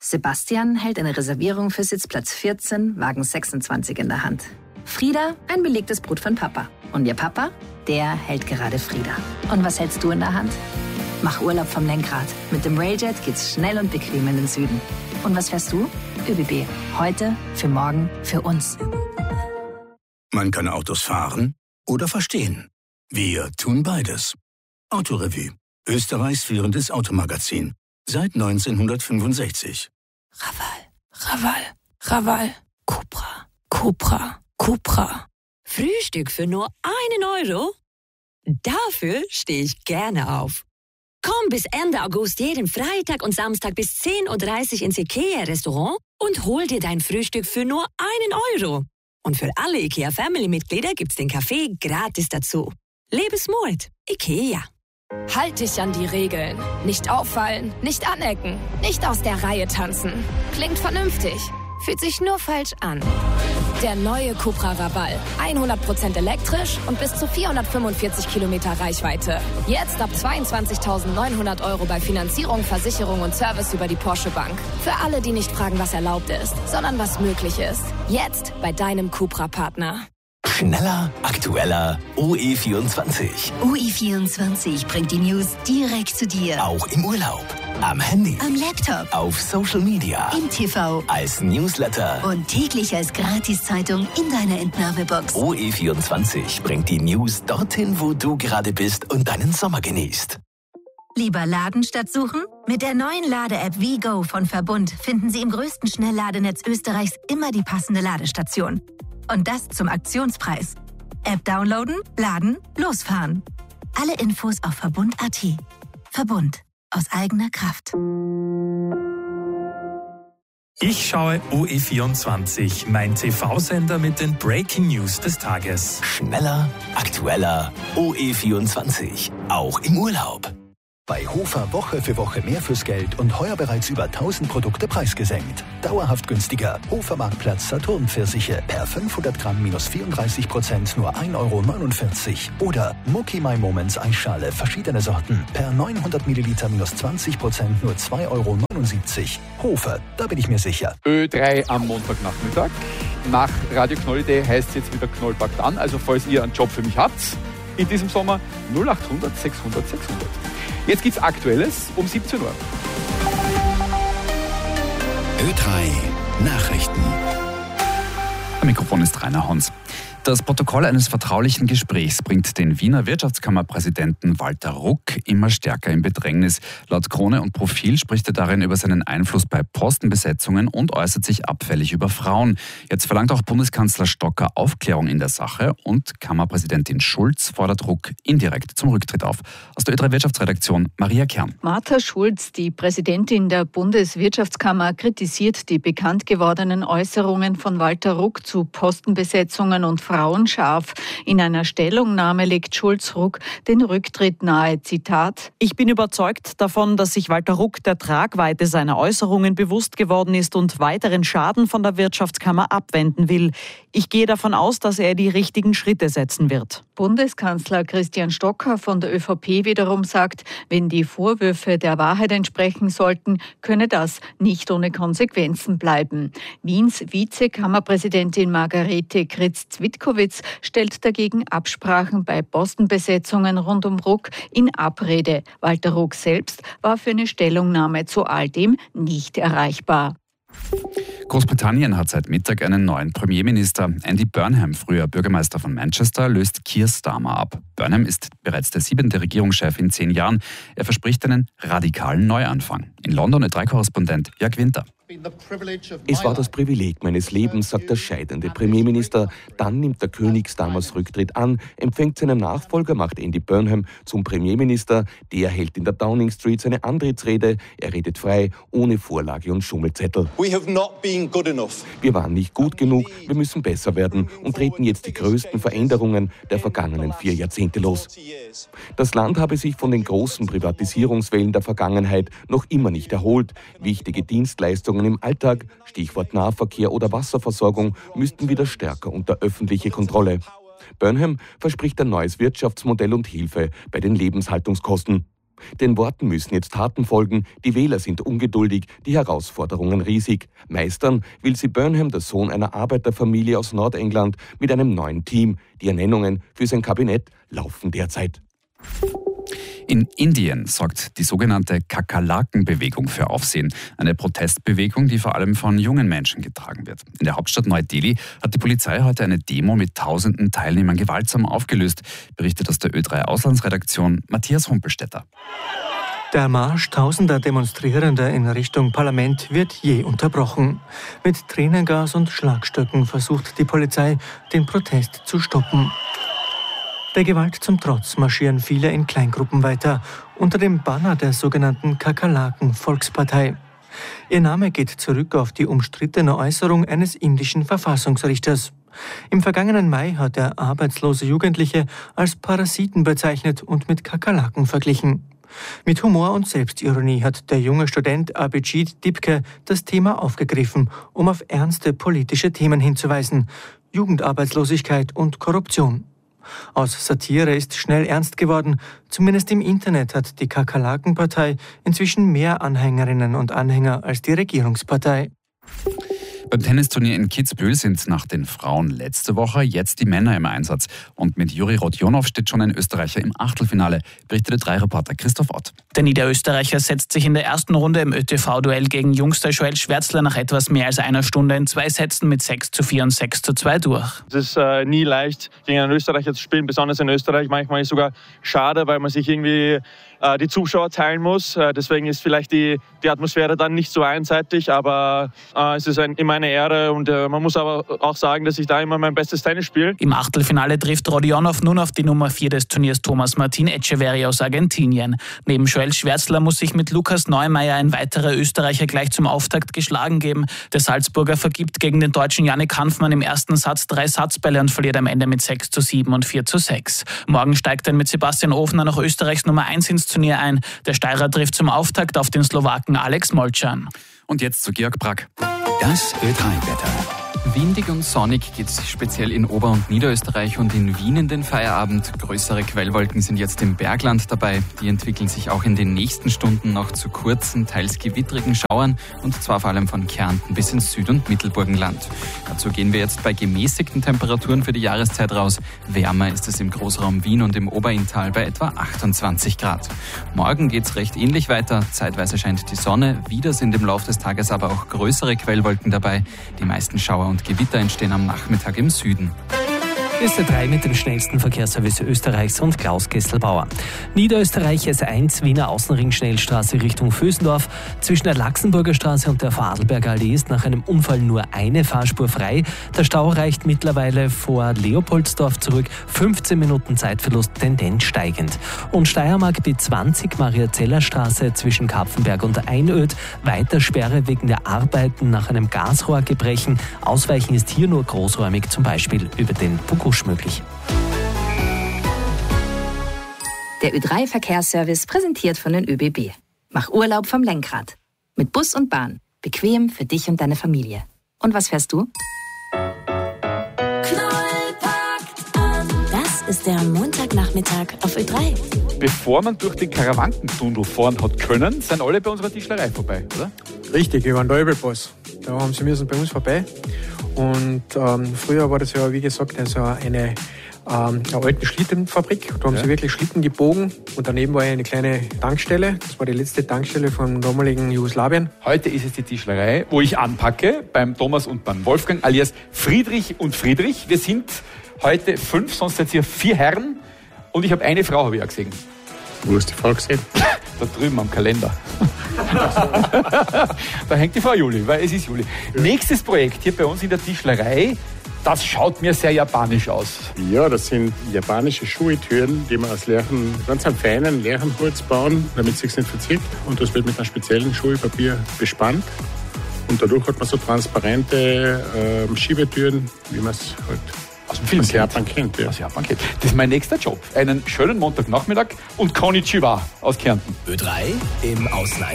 Sebastian hält eine Reservierung für Sitzplatz 14, Wagen 26 in der Hand. Frieda, ein belegtes Brot von Papa. Und ihr Papa, der hält gerade Frieda. Und was hältst du in der Hand? Mach Urlaub vom Lenkrad. Mit dem Railjet geht's schnell und bequem in den Süden. Und was fährst du? ÖBB. Heute, für morgen, für uns. Man kann Autos fahren oder verstehen. Wir tun beides. Autorevue. Österreichs führendes Automagazin. Seit 1965. Raval. Cupra. Frühstück für nur 1 Euro? Dafür stehe ich gerne auf. Komm bis Ende August jeden Freitag und Samstag bis 10:30 Uhr ins IKEA-Restaurant und hol dir dein Frühstück für nur 1 Euro. Und für alle IKEA-Family-Mitglieder gibt's den Kaffee gratis dazu. Lebe smart. IKEA. Halt dich an die Regeln. Nicht auffallen, nicht anecken, nicht aus der Reihe tanzen. Klingt vernünftig, fühlt sich nur falsch an. Der neue Cupra Raval. 100% elektrisch und bis zu 445 Kilometer Reichweite. Jetzt ab 22.900 Euro bei Finanzierung, Versicherung und Service über die Porsche Bank. Für alle, die nicht fragen, was erlaubt ist, sondern was möglich ist. Jetzt bei deinem Cupra-Partner. Schneller, aktueller, OE24. OE24 bringt die News direkt zu dir. Auch im Urlaub, am Handy, am Laptop, auf Social Media, im TV, als Newsletter und täglich als Gratiszeitung in deiner Entnahmebox. OE24 bringt die News dorthin, wo du gerade bist und deinen Sommer genießt. Lieber laden statt suchen? Mit der neuen Lade-App WeGo von Verbund finden Sie im größten Schnellladenetz Österreichs immer die passende Ladestation. Und das zum Aktionspreis. App downloaden, laden, losfahren. Alle Infos auf Verbund.at. Verbund. Aus eigener Kraft. Ich schaue OE24, mein TV-Sender mit den Breaking News des Tages. Schneller, aktueller, OE24. Auch im Urlaub. Bei Hofer Woche für Woche mehr fürs Geld und heuer bereits über 1000 Produkte preisgesenkt. Dauerhaft günstiger. Hofer Marktplatz Saturn-Pfirsiche per 500 Gramm minus 34% nur 1,49 € Oder Mucki My Moments Eisschale, verschiedene Sorten per 900 Milliliter minus 20% nur 2,79 €. Hofer, da bin ich mir sicher. Ö3 am Montagnachmittag. Nach Radio Knoll-Idee heißt es jetzt wieder Knoll packt an. Also falls ihr einen Job für mich habt, in diesem Sommer 0800 600 600. Jetzt gibt's Aktuelles um 17 Uhr. Ö3 Nachrichten. Am Mikrofon ist Rainer Hons. Das Protokoll eines vertraulichen Gesprächs bringt den Wiener Wirtschaftskammerpräsidenten Walter Ruck immer stärker in Bedrängnis. Laut Krone und Profil spricht er darin über seinen Einfluss bei Postenbesetzungen und äußert sich abfällig über Frauen. Jetzt verlangt auch Bundeskanzler Stocker Aufklärung in der Sache und Kammerpräsidentin Schulz fordert Ruck indirekt zum Rücktritt auf. Aus der Ö3 Wirtschaftsredaktion Maria Kern. Martha Schulz, die Präsidentin der Bundeswirtschaftskammer, kritisiert die bekannt gewordenen Äußerungen von Walter Ruck zu Postenbesetzungen und Frauen scharf. In einer Stellungnahme legt Schulz Ruck den Rücktritt nahe. Zitat: Ich bin überzeugt davon, dass sich Walter Ruck der Tragweite seiner Äußerungen bewusst geworden ist und weiteren Schaden von der Wirtschaftskammer abwenden will. Ich gehe davon aus, dass er die richtigen Schritte setzen wird. Bundeskanzler Christian Stocker von der ÖVP wiederum sagt, wenn die Vorwürfe der Wahrheit entsprechen sollten, könne das nicht ohne Konsequenzen bleiben. Wiens Vizekammerpräsidentin Margarete Kritz-Zwitkowitz stellt dagegen Absprachen bei Postenbesetzungen rund um Ruck in Abrede. Walter Ruck selbst war für eine Stellungnahme zu all dem nicht erreichbar. Großbritannien hat seit Mittag einen neuen Premierminister. Andy Burnham, früher Bürgermeister von Manchester, löst Keir Starmer ab. Burnham ist bereits der 7. Regierungschef in 10 Jahren. Er verspricht einen radikalen Neuanfang. In London Ö3-Korrespondent Jörg Winter. Es war das Privileg meines Lebens, sagt der scheidende Premierminister. Dann nimmt der König Starmers Rücktritt an, empfängt seinen Nachfolger, macht Andy Burnham zum Premierminister. Der hält in der Downing Street seine Antrittsrede. Er redet frei, ohne Vorlage und Schummelzettel. Wir waren nicht gut genug, wir müssen besser werden und treten jetzt die größten Veränderungen der vergangenen 4 Jahrzehnte los. Das Land habe sich von den großen Privatisierungswellen der Vergangenheit noch immer nicht erholt. Wichtige Dienstleistungen im Alltag, Stichwort Nahverkehr oder Wasserversorgung, müssten wieder stärker unter öffentliche Kontrolle. Burnham verspricht ein neues Wirtschaftsmodell und Hilfe bei den Lebenshaltungskosten. Den Worten müssen jetzt Taten folgen. Die Wähler sind ungeduldig, die Herausforderungen riesig. Meistern will sie Burnham, der Sohn einer Arbeiterfamilie aus Nordengland, mit einem neuen Team. Die Ernennungen für sein Kabinett laufen derzeit. In Indien sorgt die sogenannte Kakerlaken-Bewegung für Aufsehen. Eine Protestbewegung, die vor allem von jungen Menschen getragen wird. In der Hauptstadt Neu-Delhi hat die Polizei heute eine Demo mit tausenden Teilnehmern gewaltsam aufgelöst, berichtet aus der Ö3-Auslandsredaktion Matthias Humpelstädter. Der Marsch tausender Demonstrierender in Richtung Parlament wird je unterbrochen. Mit Tränengas und Schlagstöcken versucht die Polizei, den Protest zu stoppen. Der Gewalt zum Trotz marschieren viele in Kleingruppen weiter, unter dem Banner der sogenannten Kakerlaken-Volkspartei. Ihr Name geht zurück auf die umstrittene Äußerung eines indischen Verfassungsrichters. Im vergangenen Mai hat er arbeitslose Jugendliche als Parasiten bezeichnet und mit Kakerlaken verglichen. Mit Humor und Selbstironie hat der junge Student Abhijit Dipke das Thema aufgegriffen, um auf ernste politische Themen hinzuweisen: Jugendarbeitslosigkeit und Korruption. Aus Satire ist schnell ernst geworden. Zumindest im Internet hat die Kakerlaken-Partei inzwischen mehr Anhängerinnen und Anhänger als die Regierungspartei. Beim Tennisturnier in Kitzbühel sind nach den Frauen letzte Woche jetzt die Männer im Einsatz. Und mit Juri Rodionov steht schon ein Österreicher im Achtelfinale, berichtete Drei-Reporter Christoph Ott. Der Niederösterreicher setzt sich in der ersten Runde im ÖTV-Duell gegen Jungster Joel Schwärzler nach etwas mehr als einer Stunde in 2 Sätzen mit 6:4 und 6:2 durch. Es ist nie leicht, gegen einen Österreicher zu spielen, besonders in Österreich. Manchmal ist es sogar schade, weil man sich irgendwie die Zuschauer teilen muss. Deswegen ist vielleicht die Atmosphäre dann nicht so einseitig, aber es ist immer eine Ehre und man muss aber auch sagen, dass ich da immer mein bestes Tennis spiele. Im Achtelfinale trifft Rodionov nun auf die Nummer 4 des Turniers Thomas Martin Echeverri aus Argentinien. Neben Joel Schwärzler muss sich mit Lukas Neumeier ein weiterer Österreicher gleich zum Auftakt geschlagen geben. Der Salzburger vergibt gegen den Deutschen Jannik Hanfmann im ersten Satz 3 Satzbälle und verliert am Ende mit 6:7 und 4:6. Morgen steigt dann mit Sebastian Ofner noch Österreichs Nummer 1 ins Turnier ein. Der Steirer trifft zum Auftakt auf den Slowaken Alex Molcan. Und jetzt zu Georg Brack. Das Ö3-Wetter. Windig und sonnig geht's speziell in Ober- und Niederösterreich und in Wien in den Feierabend. Größere Quellwolken sind jetzt im Bergland dabei. Die entwickeln sich auch in den nächsten Stunden noch zu kurzen, teils gewittrigen Schauern und zwar vor allem von Kärnten bis ins Süd- und Mittelburgenland. Dazu gehen wir jetzt bei gemäßigten Temperaturen für die Jahreszeit raus. Wärmer ist es im Großraum Wien und im Oberinntal bei etwa 28 Grad. Morgen geht's recht ähnlich weiter. Zeitweise scheint die Sonne. Wieder sind im Laufe des Tages aber auch größere Quellwolken dabei. Die meisten Schauer und Gewitter entstehen am Nachmittag im Süden. Ö3 mit dem schnellsten Verkehrsservice Österreichs und Klaus Kesselbauer. Niederösterreich S1 Wiener Außenring-Schnellstraße Richtung Vösendorf. Zwischen der Laxenburger Straße und der Vorarlberger Allee ist nach einem Unfall nur eine Fahrspur frei. Der Stau reicht mittlerweile vor Leopoldsdorf zurück. 15 Minuten Zeitverlust, Tendenz steigend. Und Steiermark B20 Mariazeller Straße zwischen Kapfenberg und Einöd. Weiter Sperre wegen der Arbeiten nach einem Gasrohrgebrechen. Ausweichen ist hier nur großräumig, zum Beispiel über den Pukusch möglich. Der Ö3-Verkehrsservice präsentiert von den ÖBB. Mach Urlaub vom Lenkrad. Mit Bus und Bahn. Bequem für dich und deine Familie. Und was fährst du? Das ist der Montagnachmittag auf Ö3. Bevor man durch den Karawankentunnel fahren hat können, sind alle bei unserer Tischlerei vorbei, oder? Richtig, wir waren da Öbelpass. Da haben sie müssen bei uns vorbei. Und früher war das ja, wie gesagt, also eine alte Schlittenfabrik. Da haben sie wirklich Schlitten gebogen und daneben war eine kleine Tankstelle. Das war die letzte Tankstelle vom damaligen Jugoslawien. Heute ist es die Tischlerei, wo ich anpacke, beim Thomas und beim Wolfgang, alias Friedrich und Friedrich. Wir sind heute 5, sonst seid ihr 4 Herren und ich habe eine Frau, habe ich auch gesehen. Wo hast du die Frau gesehen? Da drüben am Kalender. Da hängt die Frau Juli, weil es ist Juli. Ja. Nächstes Projekt hier bei uns in der Tischlerei, das schaut mir sehr japanisch aus. Ja, das sind japanische Schuhe-Türen, die man aus ganz einem feinen Lärchenholz bauen, damit es sich nicht verzieht. Und das wird mit einem speziellen Schuhpapier bespannt. Und dadurch hat man so transparente Schiebetüren, wie man es halt aus Japan kennt. Ja. Aus Japan kennt. Das ist mein nächster Job. Einen schönen Montagnachmittag und Konnichiwa aus Kärnten. Ö3 im Außeneinsatz.